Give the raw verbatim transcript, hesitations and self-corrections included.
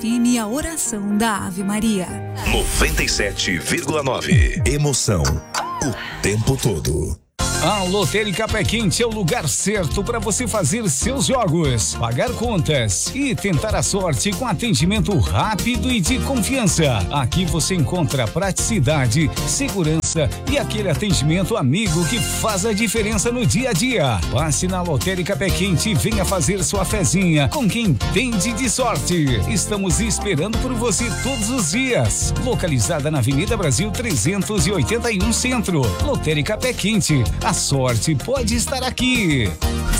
Time a oração da Ave Maria. noventa e sete vírgula nove. Emoção o tempo todo. A Lotérica Pé Quente é o lugar certo para você fazer seus jogos, pagar contas e tentar a sorte com atendimento rápido e de confiança. Aqui você encontra praticidade, segurança e aquele atendimento amigo que faz a diferença no dia a dia. Passe na Lotérica Pé Quente e venha fazer sua fezinha com quem entende de sorte. Estamos esperando por você todos os dias. Localizada na Avenida Brasil trezentos e oitenta e um Centro. Lotérica Pé Quente. A sorte pode estar aqui.